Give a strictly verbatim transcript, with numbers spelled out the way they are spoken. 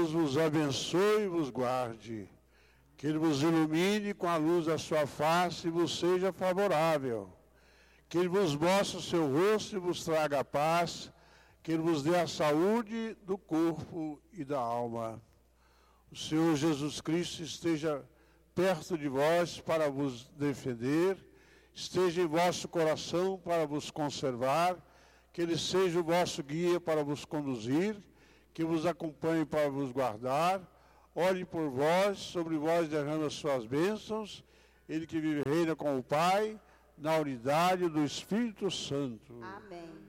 Deus vos abençoe e vos guarde. Que Ele vos ilumine com a luz da sua face e vos seja favorável. Que Ele vos mostre o seu rosto e vos traga a paz. Que Ele vos dê a saúde do corpo e da alma. O Senhor Jesus Cristo esteja perto de vós para vos defender, esteja em vosso coração para vos conservar, que Ele seja o vosso guia para vos conduzir, que vos acompanhe para vos guardar, olhe por vós, sobre vós derrame as suas bênçãos, Ele que vive e reina com o Pai, na unidade do Espírito Santo. Amém.